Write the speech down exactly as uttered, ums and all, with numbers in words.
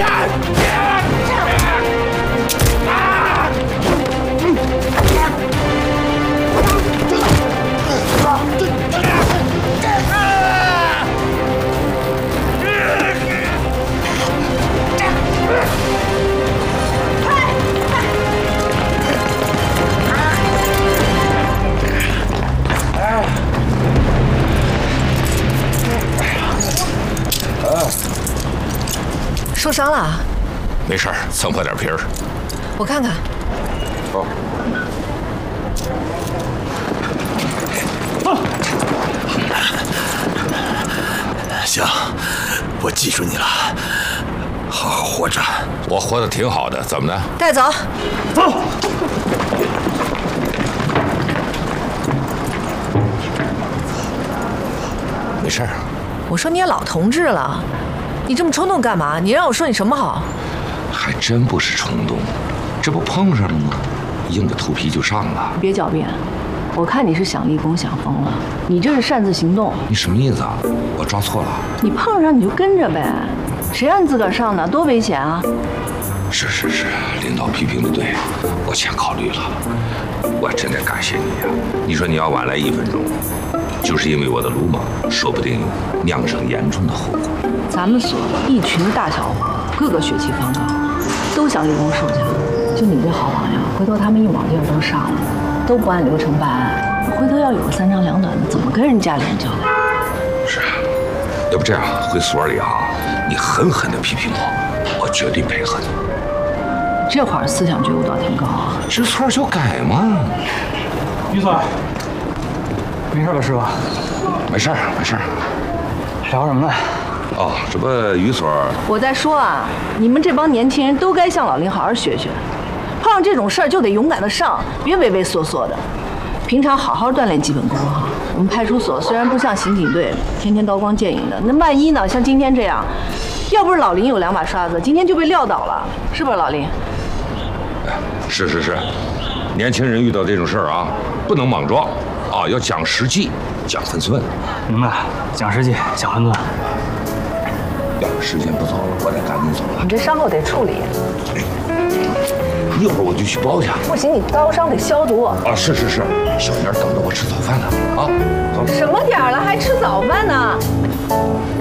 受伤了？ 没事儿，蹭破点皮儿。 我看看。 哦。 行，我记住你了，好好活着。 我活得挺好的，怎么的？ 带走。 走。 没事儿。 我说你也老同志了，你这么冲动干嘛？你让我说你什么好？ 还真不是冲动，这不碰上了吗？硬着头皮就上了。 别狡辩，我看你是想立功想疯了，你这是擅自行动。 你什么意思啊？我抓错了？ 你碰上你就跟着呗，谁让你自个儿上的？多危险啊！ 是是是，领导批评的对，我先考虑了。我真得感谢你呀、啊！你说你要晚来一分钟，就是因为我的鲁莽，说不定酿成严重的后果。 咱们所一群大小伙，个个血气方刚，都想立功受奖。就你这好榜样，回头他们一网劲儿都上了，都不按流程办案，回头要有个三长两短的，怎么跟人家里人交代？ 是啊，要不这样，回所里啊，你狠狠地批评我，我绝对配合你。 这会儿思想觉悟倒挺高啊， 知错就改嘛。 于所，没事吧，师傅？ 没事儿，没事儿。 聊什么呢？ 哦，这不于所， 我在说啊，你们这帮年轻人都该向老林好好学学，碰上这种事儿就得勇敢的上，别畏畏缩缩的。平常好好锻炼基本功哈。我们派出所虽然不像刑警队，天天刀光剑影的，那万一呢？像今天这样，要不是老林有两把刷子，今天就被撂倒了，是不是老林？ 是是是，年轻人遇到这种事儿啊，不能莽撞啊，要讲实际，讲分寸。 明白，讲实际，讲分寸。 呀，时间不早了，我得赶紧走了。 你这伤口得处理。 一会儿我就去包去。 不行，你刀伤得消毒。 啊，是是是，小年等着我吃早饭呢。啊，走。 什么点儿了还吃早饭呢？